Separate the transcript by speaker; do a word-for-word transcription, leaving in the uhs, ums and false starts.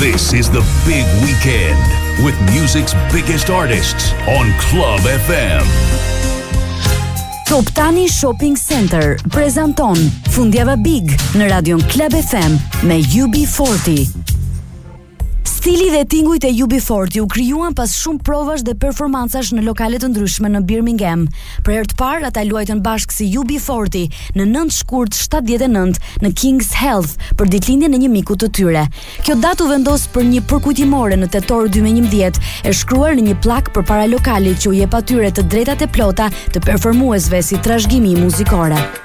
Speaker 1: This is the big weekend with music's biggest artists on Club F M.
Speaker 2: Top Tani Shopping Center prezanton Fundjava Big në radion Club F M me U B forty. Stili dhe tingujt e U B forty u krijuan pas shumë provash dhe performancash në lokale të ndryshme në Birmingham. Për herë të parë ata luajtën bashkë si U B forty në nëntë shkurt shtatëdhjetë e nëntë në King's Heath për ditëlindjen e një miku të tyre. Kjo datë u vendos për një përkujtimore në tetor dy mijë e njëmbëdhjetë, e shkruar në një plak përpara lokalit që u jep atyre të drejtat e plota të performuesve si trashëgimi muzikore.